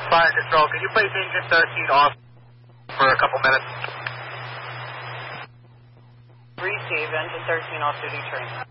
Fire control, can you place engine 13 off for a couple minutes? Receive, engine 13 off duty train.